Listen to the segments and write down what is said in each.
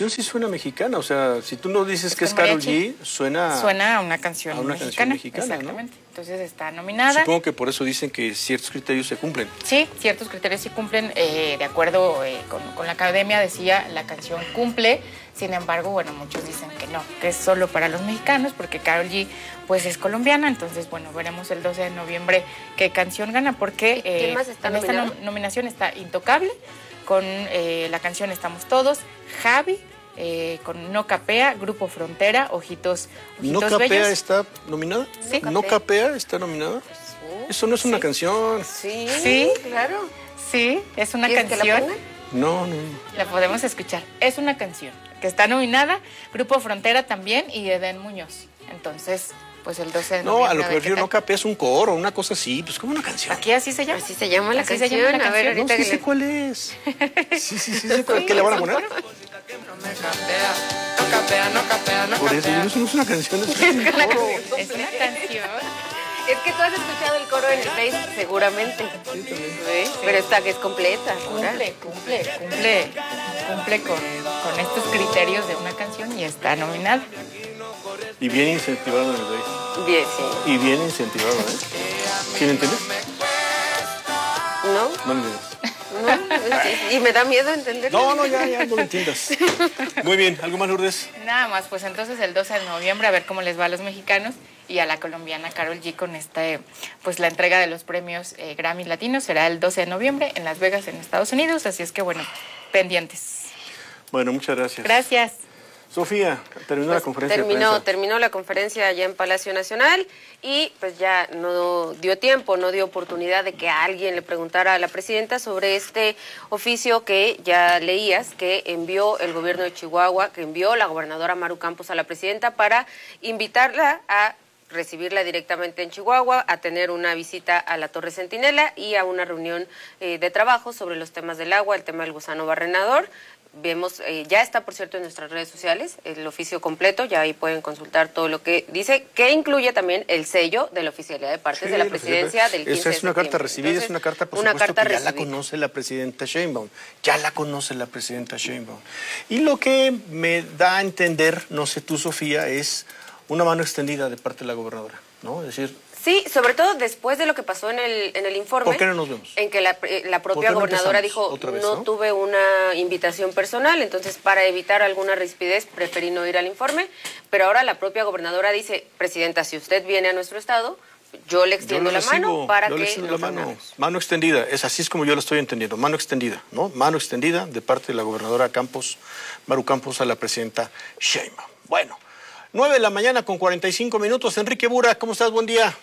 canción sí suena mexicana, o sea, si tú no dices que es Karol G, suena a una canción mexicana, exactamente. ¿No? Entonces está nominada. Supongo que por eso dicen que ciertos criterios se cumplen. Sí, ciertos criterios se cumplen, de acuerdo con la academia, decía, la canción cumple. Sin embargo, bueno, muchos dicen que no, que es solo para los mexicanos, porque Karol G pues es colombiana. Entonces, bueno, veremos el 12 de noviembre qué canción gana, porque ¿quién más está en esta nominación está Intocable, con la canción Estamos Todos, Javi, con No Capea, Grupo Frontera, Ojitos ¿No Capea Bellos. está nominada? Sí. ¿No Capea está nominada? Pues, eso no es una canción. Sí, claro. Sí, es una canción. No. La podemos escuchar. Es una canción que está nominada, Grupo Frontera también y Edén Muñoz. Entonces, pues el 12 de noviembre. No, a lo que me refiero, No Capea es un coro, una cosa así, pues como una canción. Aquí así se llama. Así se llama la canción. A ver, ahorita sé cuál es. Sí, sé cuál. ¿Qué le van a poner? No capea. Por eso, no es una canción, es un coro. Es una canción. Es que tú has escuchado el coro en el Face, seguramente. Sí, también. ¿Sí? Pero esta que es completa. Cumple con estos criterios de una canción y está nominada. Y bien incentivado en el Face. Bien, sí. Y bien incentivado, ¿eh? ¿Sí me entiendes? ¿No? No me entiendes. No, y me da miedo entenderlo. No, ya, no lo entiendas. Muy bien, ¿algo más, Lourdes? Nada más, pues entonces el 12 de noviembre a ver cómo les va a los mexicanos y a la colombiana Karol G con pues la entrega de los premios Grammy Latinos será el 12 de noviembre en Las Vegas, en Estados Unidos, así es que bueno, pendientes. Bueno, muchas gracias. Gracias. Sofía, terminó la conferencia de prensa. Terminó la conferencia allá en Palacio Nacional y pues ya no dio tiempo, no dio oportunidad de que alguien le preguntara a la presidenta sobre este oficio que ya leías, que envió el gobierno de Chihuahua, que envió la gobernadora Maru Campos a la presidenta para invitarla a recibirla directamente en Chihuahua, a tener una visita a la Torre Centinela y a una reunión de trabajo sobre los temas del agua, el tema del gusano barrenador. Vemos, ya está por cierto en nuestras redes sociales el oficio completo, ya ahí pueden consultar todo lo que dice, que incluye también el sello de la oficialidad de partes de la presidencia del 15 de septiembre. Esa es una carta recibida, entonces, es una carta por supuesto que ya la conoce la presidenta Sheinbaum, Y lo que me da a entender, no sé tú, Sofía, es una mano extendida de parte de la gobernadora, ¿no? Es decir, sí, sobre todo después de lo que pasó en el informe. ¿Por qué no nos vemos? En que la propia gobernadora dijo, ¿no? Tuve una invitación personal, entonces para evitar alguna rispidez preferí no ir al informe, pero ahora la propia gobernadora dice, presidenta, si usted viene a nuestro estado, yo le extiendo la mano para que nos reunamos. Mano extendida, así es como yo lo estoy entendiendo, mano extendida, ¿no? Mano extendida de parte de la gobernadora Maru Campos a la presidenta Sheinbaum. Bueno, 9 de la mañana con 45 minutos. Enrique Bura, ¿cómo estás? Buen día.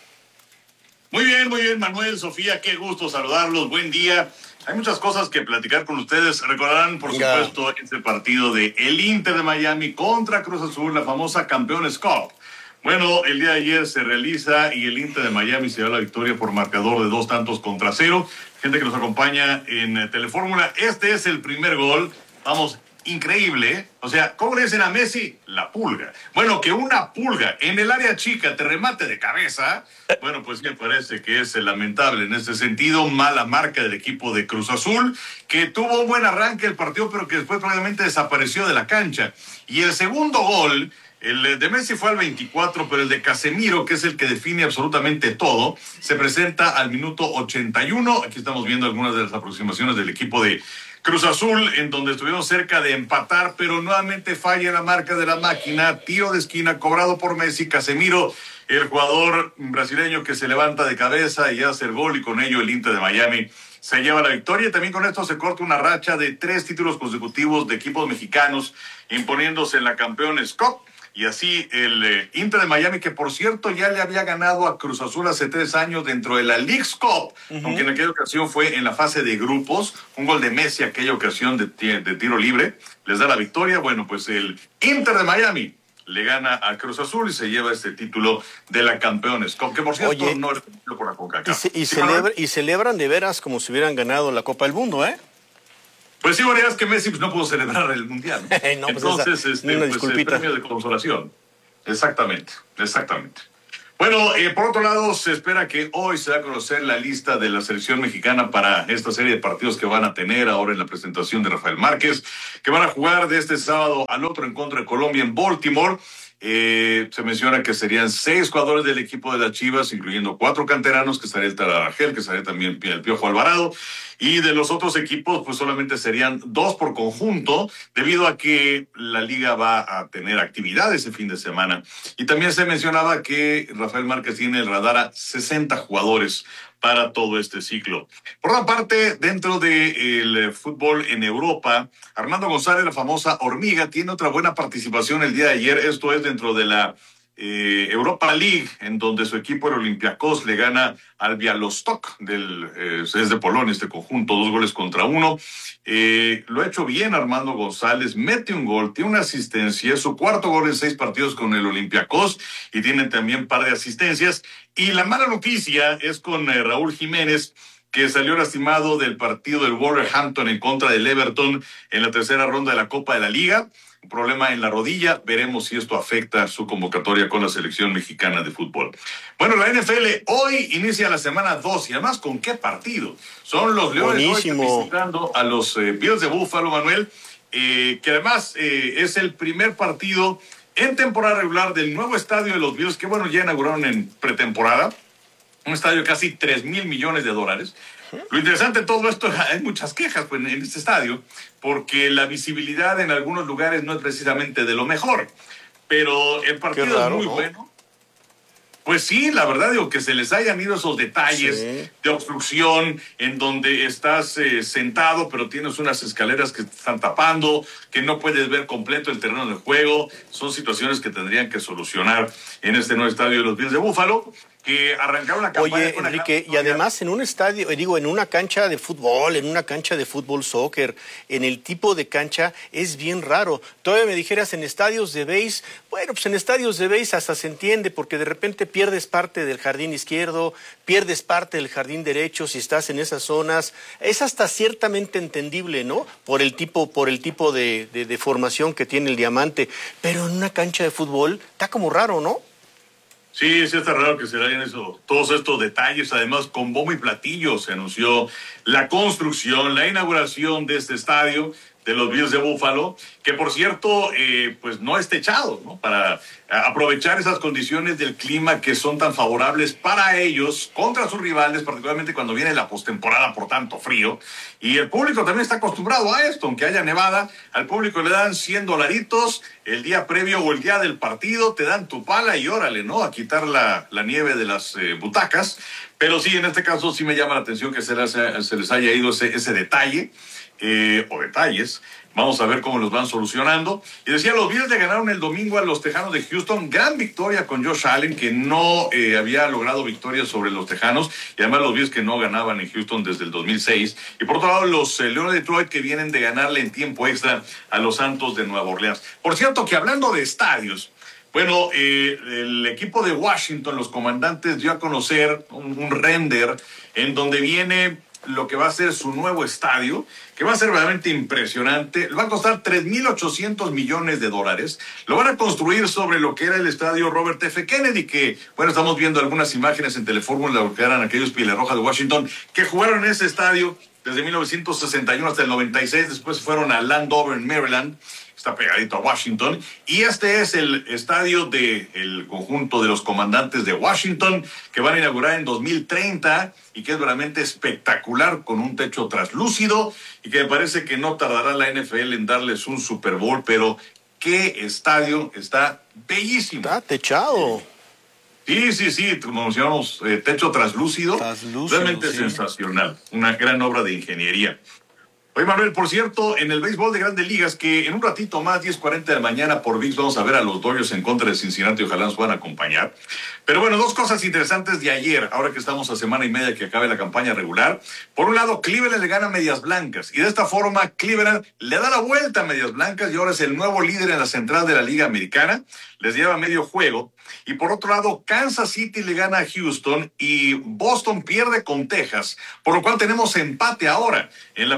Muy bien, Manuel, Sofía, qué gusto saludarlos, buen día. Hay muchas cosas que platicar con ustedes. Recordarán, por supuesto, este partido de el Inter de Miami contra Cruz Azul, la famosa Campeones Cup. Bueno, el día de ayer se realiza y el Inter de Miami se da la victoria por marcador de 2-0. Gente que nos acompaña en Telefórmula, este es el primer gol. Vamos, increíble, ¿eh? O sea, ¿cómo le dicen a Messi? La pulga. Bueno, que una pulga en el área chica te remate de cabeza, bueno, pues me parece que es lamentable en ese sentido. Mala marca del equipo de Cruz Azul, que tuvo un buen arranque el partido, pero que después probablemente desapareció de la cancha. Y el segundo gol, el de Messi fue al 24, pero el de Casemiro, que es el que define absolutamente todo, se presenta al minuto 81. Aquí estamos viendo algunas de las aproximaciones del equipo de Cruz Azul, en donde estuvieron cerca de empatar, pero nuevamente falla la marca de la máquina. Tiro de esquina cobrado por Messi. Casemiro, el jugador brasileño que se levanta de cabeza y hace el gol, y con ello el Inter de Miami se lleva la victoria. Y también con esto se corta una racha de 3 títulos consecutivos de equipos mexicanos imponiéndose en la Campeones Cup. Y así el Inter de Miami, que por cierto ya le había ganado a Cruz Azul hace 3 años dentro de la Leagues Cup, aunque en aquella ocasión fue en la fase de grupos, un gol de Messi aquella ocasión de tiro libre, les da la victoria. Bueno, pues el Inter de Miami le gana a Cruz Azul y se lleva este título de la Campeones Cup, que por cierto no es por la CONCACAF. Y celebran de veras como si hubieran ganado la Copa del Mundo, ¿eh? Pues sí, bueno, es que Messi no pudo celebrar el Mundial. No, pues entonces, una pues, disculpita. premio de consolación. Exactamente. Bueno, por otro lado, se espera que hoy se va a conocer la lista de la selección mexicana para esta serie de partidos que van a tener ahora en la presentación de Rafael Márquez, que van a jugar de este sábado al otro en contra de Colombia en Baltimore. Se menciona que serían 6 jugadores del equipo de las Chivas, incluyendo 4 canteranos, que estaría el Tararajel, que estaría también el Piojo Alvarado, y de los otros equipos, pues solamente serían 2 por conjunto, debido a que la liga va a tener actividad ese fin de semana. Y también se mencionaba que Rafael Márquez tiene el radar a 60 jugadores para todo este ciclo. Por otra parte, dentro del fútbol en Europa, Armando González, la famosa hormiga, tiene otra buena participación el día de ayer. Esto es dentro de la Europa League, en donde su equipo, el Olympiacos, le gana al Białystok, es de Polonia este conjunto, 2-1. Lo ha hecho bien Armando González, mete un gol, tiene una asistencia, es su 4º gol en 6 partidos con el Olympiacos, y tiene también un par de asistencias. Y la mala noticia es con Raúl Jiménez, que salió lastimado del partido del Wolverhampton en contra del Everton en la tercera ronda de la Copa de la Liga. Un problema en la rodilla, veremos si esto afecta su convocatoria con la selección mexicana de fútbol. Bueno, la NFL hoy inicia la semana 2 y además, ¿con qué partido? Son los Leones hoy visitando a los Bills de Buffalo, Manuel, que además es el primer partido en temporada regular del nuevo estadio de los Bills, que bueno, ya inauguraron en pretemporada, un estadio de casi $3,000 millones. Lo interesante de todo esto, hay muchas quejas pues, en este estadio, porque la visibilidad en algunos lugares no es precisamente de lo mejor, pero el partido es muy bueno. Pues sí, la verdad digo que se les hayan ido esos detalles de obstrucción en donde estás sentado pero tienes unas escaleras que te están tapando, que no puedes ver completo el terreno de juego. Son situaciones que tendrían que solucionar en este nuevo estadio de los Bills de Buffalo, que arrancaron la campaña. Oye, Enrique, y además en un estadio, en una cancha de fútbol, soccer, en el tipo de cancha es bien raro. Todavía me dijeras en estadios de béis, bueno, pues en estadios de béis hasta se entiende, porque de repente pierdes parte del jardín izquierdo, pierdes parte del jardín derecho si estás en esas zonas. Es hasta ciertamente entendible, ¿no? Por el tipo de formación que tiene el diamante. Pero en una cancha de fútbol está como raro, ¿no? Sí, está raro que se hayan todos estos detalles. Además, con bombo y platillo se anunció la construcción, la inauguración de este estadio de los Bills de Buffalo, que por cierto, pues no es techado, ¿no? Para aprovechar esas condiciones del clima que son tan favorables para ellos contra sus rivales, particularmente cuando viene la postemporada por tanto frío. Y el público también está acostumbrado a esto, aunque haya nevada, al público le dan $100 el día previo o el día del partido, te dan tu pala y órale, ¿no? A quitar la nieve de las butacas. Pero sí, en este caso sí me llama la atención que se les haya ido ese detalle. O detalles. Vamos a ver cómo los van solucionando. Y decía, los Bills le ganaron el domingo a los Tejanos de Houston. Gran victoria con Josh Allen, que no había logrado victorias sobre los Tejanos. Y además los Bills que no ganaban en Houston desde el 2006. Y por otro lado, los Leones de Detroit, que vienen de ganarle en tiempo extra a los Santos de Nueva Orleans. Por cierto, que hablando de estadios, bueno, el equipo de Washington, los Comandantes, dio a conocer un render en donde viene lo que va a ser su nuevo estadio, que va a ser realmente impresionante. Le va a costar $3,800 millones. Lo van a construir sobre lo que era el estadio Robert F. Kennedy, que, bueno, estamos viendo algunas imágenes en Telefórmula, lo que eran aquellos Pieles de Washington, que jugaron en ese estadio desde 1961 hasta el 96, después fueron a Landover, en Maryland, está pegadito a Washington, y este es el estadio del conjunto de los Comandantes de Washington, que van a inaugurar en 2030, y que es realmente espectacular, con un techo translúcido, y que me parece que no tardará la NFL en darles un Super Bowl, pero qué estadio, está bellísimo. Está techado. Sí, como mencionamos, techo translúcido, realmente sensacional, una gran obra de ingeniería. Oye, Manuel, por cierto, en el béisbol de Grandes Ligas, que en un ratito más, 10:40 de la mañana por ViX, vamos a ver a los Dodgers en contra de Cincinnati, ojalá nos puedan acompañar. Pero bueno, dos cosas interesantes de ayer, ahora que estamos a semana y media que acabe la campaña regular. Por un lado, Cleveland le gana a Medias Blancas, y de esta forma Cleveland le da la vuelta a Medias Blancas, y ahora es el nuevo líder en la central de la Liga Americana, les lleva medio juego. Y por otro lado, Kansas City le gana a Houston, y Boston pierde con Texas, por lo cual tenemos empate ahora en la primera posición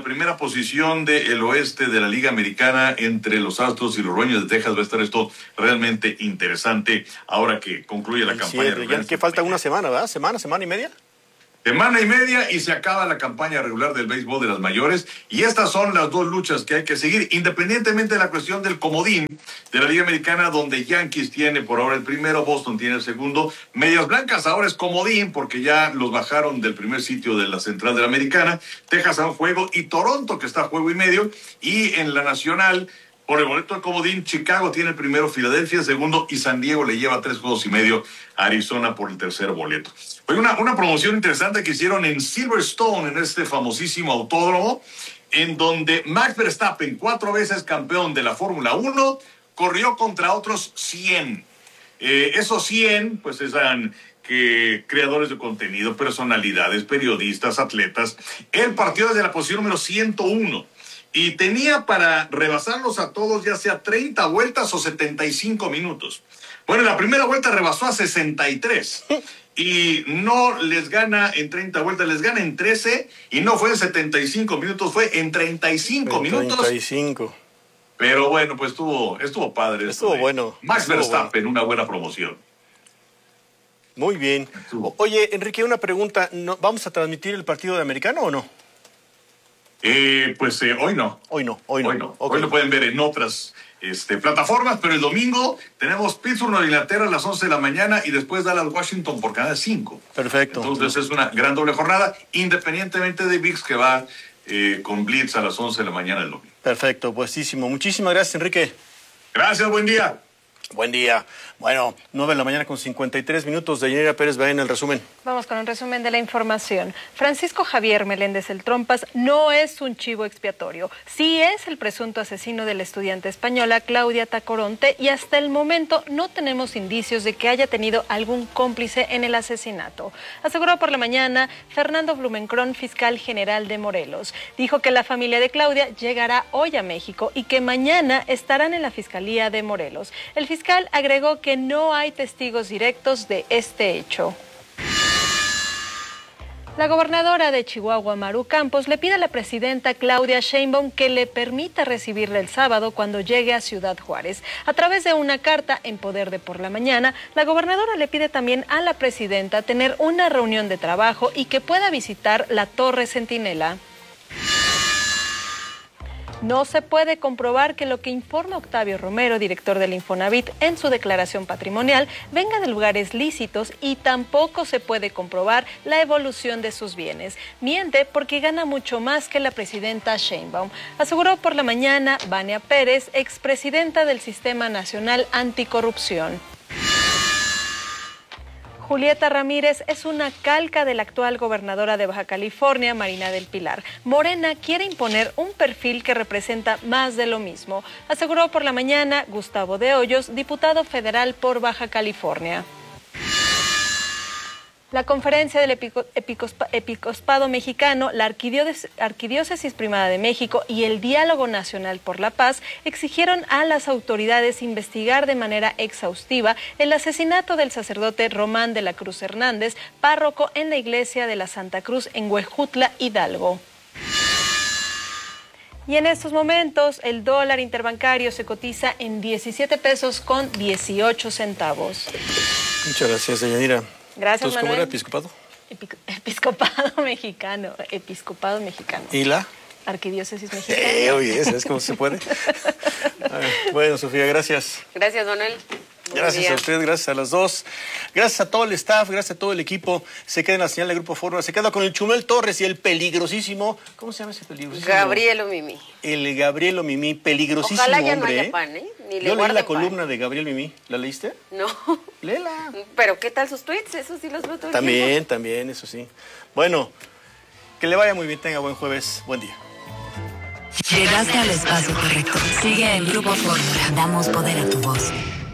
posición del oeste de la Liga Americana entre los Astros y los Rangers de Texas. Va a estar esto realmente interesante ahora que concluye la campaña. Ya que falta una semana, ¿verdad? Semana y media. Semana y media y se acaba la campaña regular del béisbol de las mayores, y estas son las dos luchas que hay que seguir, independientemente de la cuestión del comodín de la Liga Americana, donde Yankees tiene por ahora el primero, Boston tiene el segundo, Medias Blancas ahora es comodín porque ya los bajaron del primer sitio de la Central de la Americana, Texas a un juego y Toronto que está a juego y medio, y en la Nacional por el boleto de comodín, Chicago tiene el primero, Filadelfia el segundo y San Diego le lleva 3 juegos y medio a Arizona por el tercer boleto. Hoy una promoción interesante que hicieron en Silverstone, en este famosísimo autódromo, en donde Max Verstappen, 4 veces campeón de la Fórmula 1, corrió contra otros 100. Esos 100, pues eran creadores de contenido, personalidades, periodistas, atletas. Él partió desde la posición número 101. Y tenía para rebasarlos a todos ya sea 30 vueltas o 75 minutos. Bueno, en la primera vuelta rebasó a 63 y no les gana en 30 vueltas, les gana en 13 y no fue en 75 minutos, fue en 35 minutos. 35. Pero bueno, pues estuvo padre. Estuvo bueno. Max Verstappen, una buena promoción. Muy bien. Oye, Enrique, una pregunta. ¿Vamos a transmitir el partido de americano o no? Hoy no. Hoy no. Okay. Hoy lo pueden ver en otras plataformas, pero el domingo tenemos Pittsburgh, Nueva Inglaterra a las 11 de la mañana y después Dallas, Washington por Canal 5. Perfecto. Entonces es una gran doble jornada, independientemente de ViX que va con Blitz a las 11 de la mañana del domingo. Perfecto, buenísimo. Muchísimas gracias, Enrique. Gracias, buen día. Buen día. Bueno, 9 de la mañana con 53 minutos. Deyanira Pérez va en el resumen. Vamos con un resumen de la información. Francisco Javier Meléndez el Trompas no es un chivo expiatorio. Sí es el presunto asesino de la estudiante española Claudia Tacoronte y hasta el momento no tenemos indicios de que haya tenido algún cómplice en el asesinato. Aseguró por la mañana Fernando Blumenkron, fiscal general de Morelos. Dijo que la familia de Claudia llegará hoy a México y que mañana estarán en la Fiscalía de Morelos. El fiscal agregó que no hay testigos directos de este hecho. La gobernadora de Chihuahua, Maru Campos, le pide a la presidenta Claudia Sheinbaum que le permita recibirla el sábado cuando llegue a Ciudad Juárez. A través de una carta en Poder de por la Mañana, la gobernadora le pide también a la presidenta tener una reunión de trabajo y que pueda visitar la Torre Centinela. No se puede comprobar que lo que informa Octavio Romero, director del Infonavit, en su declaración patrimonial, venga de lugares lícitos y tampoco se puede comprobar la evolución de sus bienes. Miente porque gana mucho más que la presidenta Sheinbaum. Aseguró por la mañana Vania Pérez, expresidenta del Sistema Nacional Anticorrupción. Julieta Ramírez es una calca de la actual gobernadora de Baja California, Marina del Pilar. Morena quiere imponer un perfil que representa más de lo mismo, aseguró por la mañana Gustavo de Hoyos, diputado federal por Baja California. La Conferencia del Episcopado Mexicano, la Arquidiócesis Primada de México y el Diálogo Nacional por la Paz exigieron a las autoridades investigar de manera exhaustiva el asesinato del sacerdote Román de la Cruz Hernández, párroco en la iglesia de la Santa Cruz en Huejutla, Hidalgo. Y en estos momentos el dólar interbancario se cotiza en 17 pesos con 18 centavos. Muchas gracias, Deyanira. Gracias, Manuel. ¿Cómo era episcopado? Episcopado mexicano. ¿Y la? Arquidiócesis mexicana. Oye, ¿sabes cómo se puede? Bueno, Sofía, gracias. Gracias, Manuel. Gracias a ustedes, gracias a las dos. Gracias a todo el staff, gracias a todo el equipo. Se queda en la señal de Grupo Fórmula. Se queda con el Chumel Torres y el peligrosísimo. ¿Cómo se llama ese peligrosísimo? Gabrielo Mimí. El Gabrielo Mimí, peligrosísimo. Ojalá ya hombre, no haya pan, ¿eh? Ni le Yo leí la pan. columna de Gabriel Mimí. ¿La leíste? No. Léela. Pero ¿qué tal sus tweets? Eso sí los veo todo el tiempo. También, eso sí. Bueno, que le vaya muy bien. Tenga buen jueves. Buen día. Llegaste al espacio correcto. Sigue en Grupo Fórmula. Damos poder a tu voz.